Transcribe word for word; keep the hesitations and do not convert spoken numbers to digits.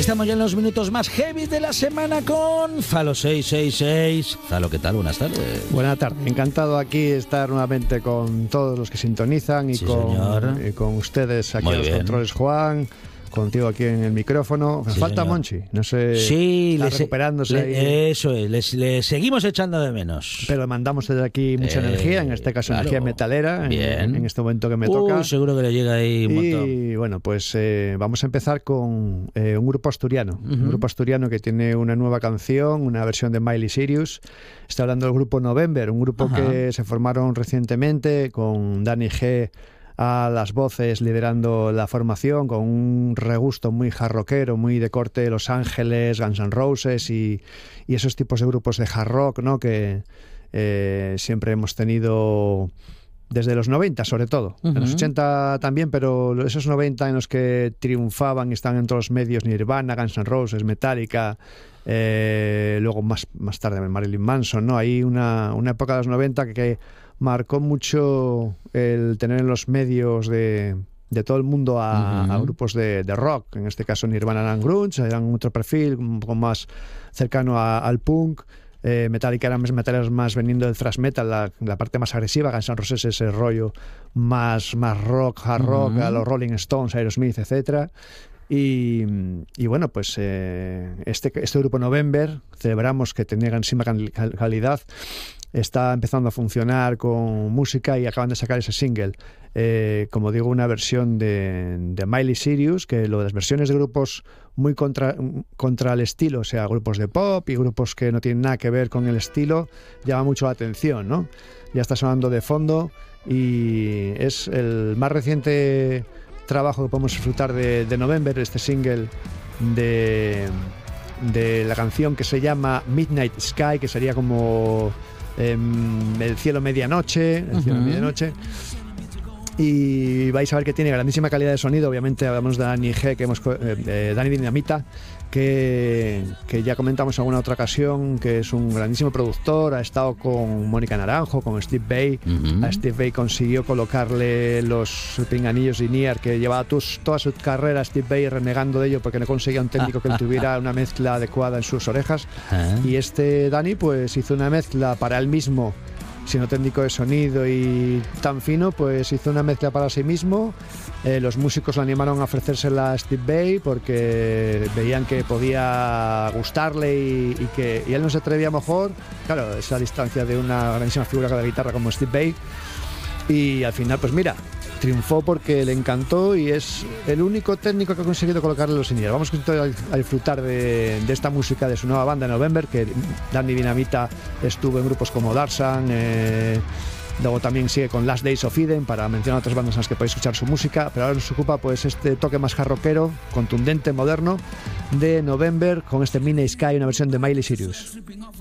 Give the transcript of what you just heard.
Estamos ya en los minutos más heavy de la semana con Zalo seis seis seis. Zalo, ¿qué tal? Buenas tardes. Buenas tardes. Encantado aquí estar nuevamente con todos los que sintonizan y, Sí, con, y con ustedes aquí Muy a los bien. controles, Juan. Contigo aquí en el micrófono. Me Sí, falta señor. Monchi. No sé. Sí, está le se- recuperándose le- ahí. Eso es, les- le seguimos echando de menos. Pero le mandamos desde aquí mucha Eh, energía, en este caso claro. energía metalera, en, Bien. en este momento que me Uy, toca. seguro que le llega ahí un montón. Y bueno, pues eh, vamos a empezar con eh, un grupo asturiano. Ujú. Un grupo asturiano que tiene una nueva canción, una versión de Miley Cyrus. Está hablando del grupo November, un grupo Ajá. que se formaron recientemente con Dani G a las voces liderando la formación, con un regusto muy hard rockero, muy de corte Los Ángeles, Guns N' Roses y, y esos tipos de grupos de hard rock, ¿no? Que eh, siempre hemos tenido desde los noventa, sobre todo. Ujú. En los ochenta también, pero esos noventa en los que triunfaban y están en todos los medios: Nirvana, Guns N' Roses, Metallica, eh, luego más, más tarde Marilyn Manson, ¿no? Hay una, una época de los noventa que, que marcó mucho el tener en los medios de, de todo el mundo a, Ujú. a grupos de, de rock. En este caso Nirvana eran grunge, eran otro perfil un poco más cercano a- al punk. Eh, Metallica eran más metaleros, más veniendo del thrash metal, la, la parte más agresiva. Guns N' Roses ese rollo más, más rock, hard rock, Ujú. a los Rolling Stones, Aerosmith, etcétera. Y, y bueno, pues eh, este, este grupo November, celebramos que tenía grandísima cal- cal- calidad, está empezando a funcionar con música y acaban de sacar ese single. Eh, como digo, una versión de, de Miley Cyrus, que lo de las versiones de grupos muy contra, contra el estilo, o sea, grupos de pop y grupos que no tienen nada que ver con el estilo, llama mucho la atención, ¿no? Ya está sonando de fondo y es el más reciente trabajo que podemos disfrutar de, de November, este single de, de la canción que se llama Midnight Sky, que sería como em, el cielo medianoche, el cielo Ujú. medianoche. Y vais a ver que tiene grandísima calidad de sonido. Obviamente hablamos de Dani G, que hemos co- eh, eh, Dani Dinamita, que, que ya comentamos en alguna otra ocasión, que es un grandísimo productor. Ha estado con Mónica Naranjo, con Steve Vai. Ujú. A Steve Vai consiguió colocarle los pinganillos de in-ear que llevaba tus- toda su carrera Steve Vai renegando de ello porque no conseguía un técnico que tuviera una mezcla adecuada en sus orejas. Ah. Y este Dani pues hizo una mezcla para él mismo, siendo técnico de sonido y tan fino, pues hizo una mezcla para sí mismo. Eh, los músicos lo animaron a ofrecérsela a Steve Vai porque veían que podía gustarle y, y que y él no se atrevía mejor, claro, esa distancia de una grandísima figura de la guitarra como Steve Vai. Y al final, pues mira, triunfó porque le encantó y es el único técnico que ha conseguido colocarle los in-ear. Vamos a disfrutar de, de esta música de su nueva banda November, que Danny Dinamita estuvo en grupos como Darsan, eh, luego también sigue con Last Days of Eden, para mencionar otras bandas en las que podéis escuchar su música, pero ahora nos ocupa pues este toque más hard rockero, contundente, moderno, de November, con este Midnight Sky, una versión de Miley Cyrus.